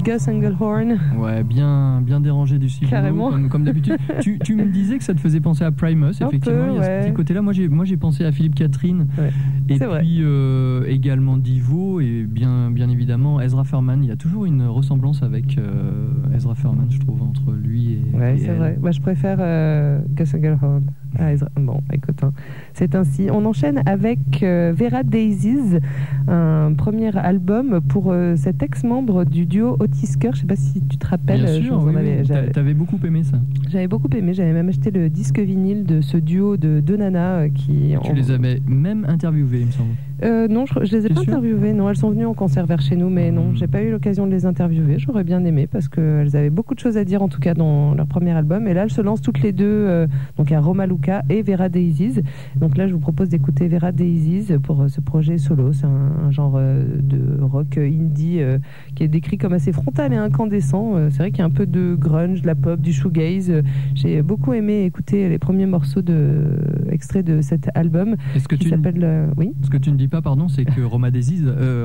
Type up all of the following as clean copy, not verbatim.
Gus Engelhorn. Ouais, bien dérangé du style. Carrément. Comme d'habitude. tu me disais que ça te faisait penser à Primus, Un effectivement. peu, il y a ce petit côté-là. Moi, j'ai pensé à Philippe Catherine. Ouais. Et C'est puis également Divo et bien évidemment Ezra Furman. Il y a toujours une ressemblance avec Ezra Furman, je trouve, entre lui et. Ouais, et c'est elle. vrai. Moi, je préfère Gus Engelhorn. Bon, écoute, hein, c'est ainsi. On enchaîne avec Vera Daisies, un premier album pour cet ex-membre du duo Otis Kerr. Je sais pas si tu te rappelles. Bien sûr, t'avais beaucoup aimé ça. J'avais beaucoup aimé. J'avais même acheté le disque vinyle de ce duo de deux nanas qui. Tu les avais même interviewées, il me semble. Non, je les ai pas interviewées. Non, elles sont venues en concert vers chez nous, mais non, j'ai pas eu l'occasion de les interviewer. J'aurais bien aimé parce qu'elles avaient beaucoup de choses à dire, en tout cas dans leur premier album. Et là, elles se lancent toutes les deux. Donc, il y a Roma Luca et Vera Daisies. Donc là, je vous propose d'écouter Vera Daisies pour ce projet solo. C'est un genre de rock indie qui est décrit comme assez frontal et incandescent. C'est vrai qu'il y a un peu de grunge, de la pop, du shoegaze. J'ai beaucoup aimé écouter les premiers morceaux extraits de cet album. Qui s'appelle oui. Ce que tu ne dis pas, pardon, c'est que Roma Daisies,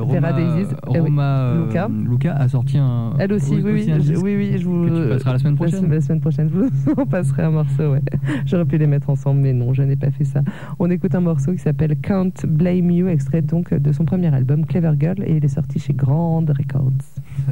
Luca a sorti un. Elle aussi, oui, je vous. Que tu passeras la semaine prochaine. La semaine prochaine, je vous en passerai un morceau, ouais. J'aurais pu les mettre ensemble, mais non, je n'ai pas fait ça. On écoute un morceau qui s'appelle Can't Blame You, extrait donc de son premier album Clever Girl, et il est sorti chez Grand Records.